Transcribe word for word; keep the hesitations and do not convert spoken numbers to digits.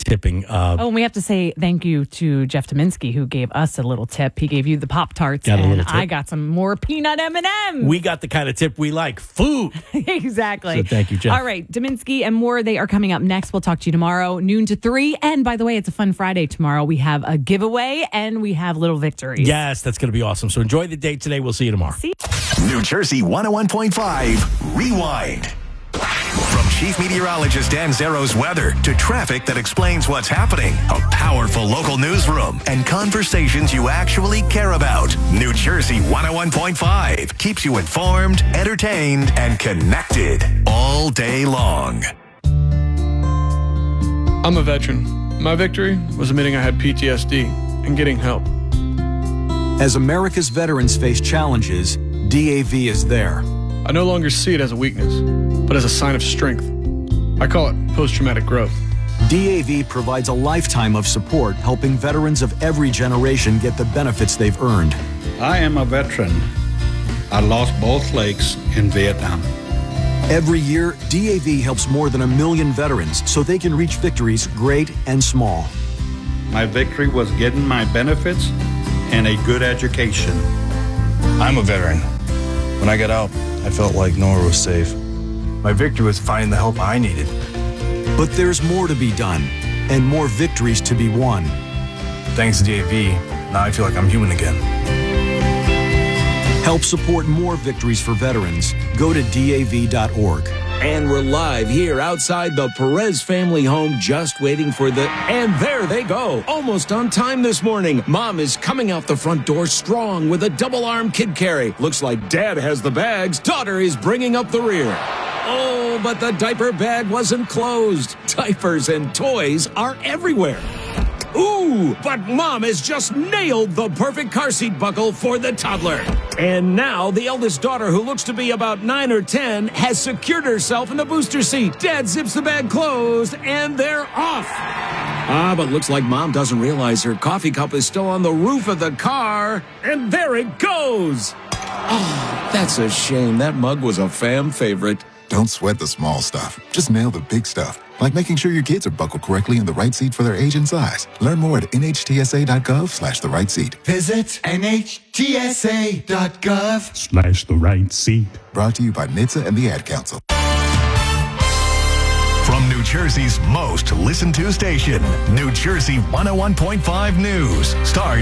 tipping. Uh, Oh, and we have to say thank you to Jeff Tominski, who gave us a little tip. He gave you the Pop-Tarts, Got a and little tip. I got some more peanut M and M's. we got the kind of tip we like, food. Exactly. So thank you, Jeff. All right, Dominski and more, they are coming up next. We'll talk to you tomorrow, noon to three. And by the way, it's a fun Friday tomorrow. We have a giveaway, and we have little victories. Yes, that's going to be awesome. So enjoy the day today. We'll see you tomorrow. See? New Jersey one oh one point five, Rewind. From Chief Meteorologist Dan Zero's weather to traffic that explains what's happening, a powerful local newsroom, and conversations you actually care about. New Jersey one oh one point five keeps you informed, entertained, and connected all day long. I'm a veteran. My victory was admitting I had P T S D and getting help. As America's veterans face challenges, D A V is there. I no longer see it as a weakness, but as a sign of strength. I call it post-traumatic growth. D A V provides a lifetime of support, helping veterans of every generation get the benefits they've earned. I am a veteran. I lost both legs in Vietnam. Every year, D A V helps more than a million veterans so they can reach victories great and small. My victory was getting my benefits and a good education. I'm a veteran. When I got out, I felt like nowhere was safe. My victory was finding the help I needed. But there's more to be done and more victories to be won. Thanks to D A V, now I feel like I'm human again. Help support more victories for veterans. Go to D A V dot org. And we're live here outside the Perez family home, just waiting for the... And there they go, almost on time this morning. Mom is coming out the front door strong with a double-arm kid carry. Looks like Dad has the bags. Daughter is bringing up the rear. Oh, but the diaper bag wasn't closed. Diapers and toys are everywhere. Ooh, but Mom has just nailed the perfect car seat buckle for the toddler. And now the eldest daughter, who looks to be about nine or ten, has secured herself in the booster seat. Dad zips the bag closed, and they're off. Ah, but looks like Mom doesn't realize her coffee cup is still on the roof of the car. And there it goes. Oh, that's a shame. That mug was a fam favorite. Don't sweat the small stuff. Just nail the big stuff. Like making sure your kids are buckled correctly in the right seat for their age and size. Learn more at N H T S A dot gov slash the right seat. Visit N H T S A dot gov slash the right seat. Brought to you by N H T S A and the Ad Council. From New Jersey's most listened to station, New Jersey one oh one point five News. Start